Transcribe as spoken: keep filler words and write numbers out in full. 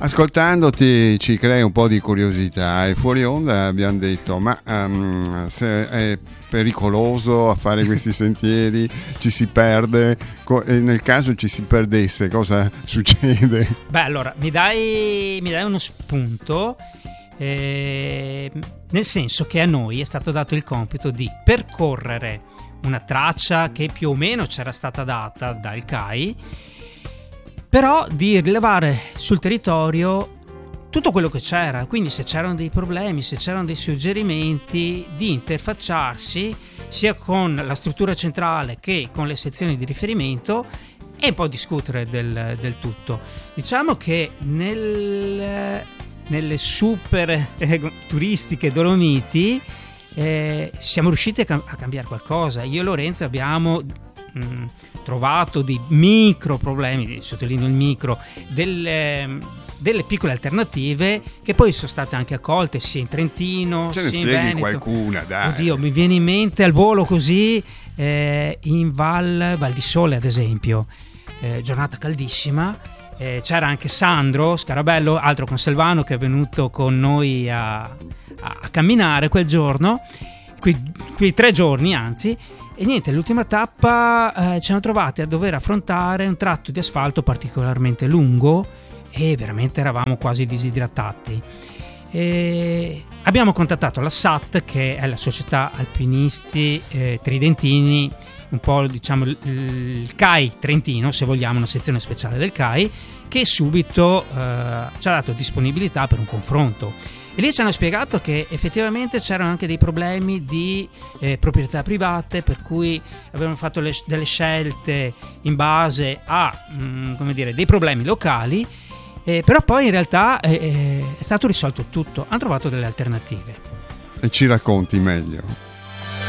Ascoltandoti ci crea un po' di curiosità, e fuori onda abbiamo detto ma um, se è pericoloso a fare questi sentieri, ci si perde, e nel caso ci si perdesse cosa succede? Beh, allora mi dai, mi dai uno spunto, eh, nel senso che a noi è stato dato il compito di percorrere una traccia che più o meno c'era stata data dal C A I, però di rilevare sul territorio tutto quello che c'era, quindi se c'erano dei problemi, se c'erano dei suggerimenti, di interfacciarsi sia con la struttura centrale che con le sezioni di riferimento e un po' discutere del, del tutto. Diciamo che nel, nelle super eh, turistiche Dolomiti eh, siamo riusciti a, cam- a cambiare qualcosa. Io e Lorenzo abbiamo mh, trovato dei micro problemi, sottolineo il micro, delle, delle piccole alternative che poi sono state anche accolte sia in Trentino, ce ne sia in spieghi Veneto. Qualcuna, dai. Oddio, mi viene in mente al volo così, eh, in Val, Val di Sole ad esempio, eh, giornata caldissima, eh, c'era anche Sandro Scarabello, altro conselvano, che è venuto con noi a, a, a camminare quel giorno, quei, quei tre giorni anzi. E niente, l'ultima tappa eh, ci siamo trovati a dover affrontare un tratto di asfalto particolarmente lungo e veramente eravamo quasi disidratati. E abbiamo contattato la S A T, che è la Società Alpinisti eh, Tridentini, un po' diciamo il, il C A I Trentino, se vogliamo, una sezione speciale del C A I, che subito eh, ci ha dato disponibilità per un confronto. E lì ci hanno spiegato che effettivamente c'erano anche dei problemi di eh, proprietà private, per cui avevano fatto le, delle scelte in base a mh, come dire, dei problemi locali, eh, però poi in realtà eh, è stato risolto tutto, hanno trovato delle alternative. E ci racconti meglio?